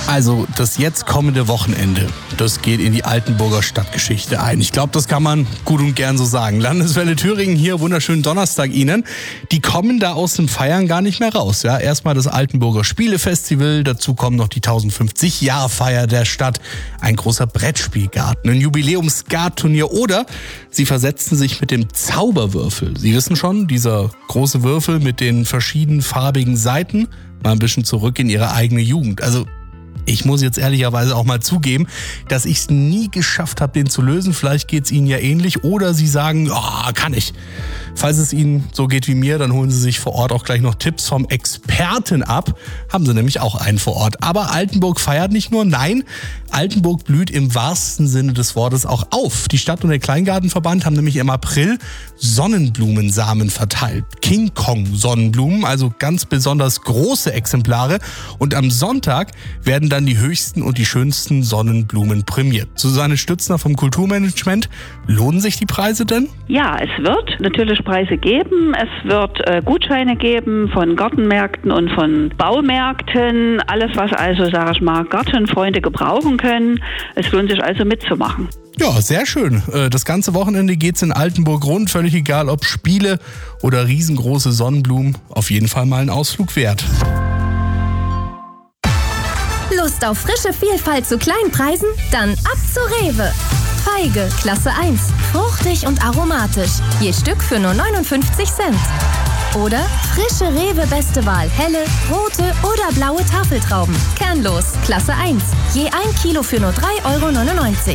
Also das jetzt kommende Wochenende, das geht in die Altenburger Stadtgeschichte ein. Ich glaube, das kann man gut und gern so sagen. Landeswelle Thüringen hier, wunderschönen Donnerstag Ihnen. Die kommen da aus dem Feiern gar nicht mehr raus. Ja, erstmal das Altenburger Spielefestival, dazu kommen noch die 1050-Jahr-Feier der Stadt, ein großer Brettspielgarten, ein Jubiläums-Skat-Turnier oder Sie versetzen sich mit dem Zauberwürfel. Sie wissen schon, dieser große Würfel mit den verschiedenfarbigen Seiten, mal ein bisschen zurück in Ihre eigene Jugend. Also ich muss jetzt ehrlicherweise auch mal zugeben, dass ich es nie geschafft habe, den zu lösen. Vielleicht geht es Ihnen ja ähnlich oder Sie sagen, oh, kann ich. Falls es Ihnen so geht wie mir, dann holen Sie sich vor Ort auch gleich noch Tipps vom Experten ab. Haben Sie nämlich auch einen vor Ort. Aber Altenburg feiert nicht nur, nein, Altenburg blüht im wahrsten Sinne des Wortes auch auf. Die Stadt und der Kleingartenverband haben nämlich im April Sonnenblumensamen verteilt. King Kong Sonnenblumen, also ganz besonders große Exemplare. Und am Sonntag werden dann die höchsten und die schönsten Sonnenblumen prämiert. Susanne Stützner vom Kulturmanagement. Lohnen sich die Preise denn? Ja, es wird natürlich Preise geben. Es wird Gutscheine geben von Gartenmärkten und von Baumärkten. Alles, was also, sage ich mal, Gartenfreunde gebrauchen können. Es lohnt sich also mitzumachen. Ja, sehr schön. Das ganze Wochenende geht's in Altenburg rund. Völlig egal, ob Spiele oder riesengroße Sonnenblumen. Auf jeden Fall mal einen Ausflug wert. Lust auf frische Vielfalt zu kleinen Preisen? Dann ab zu Rewe. Feige, Klasse 1. Fruchtig und aromatisch. Je Stück für nur 59 Cent. Oder frische Rewe Beste Wahl. Helle, rote oder blaue Tafeltrauben. Kernlos, Klasse 1. Je 1 Kilo für nur 3,99 €.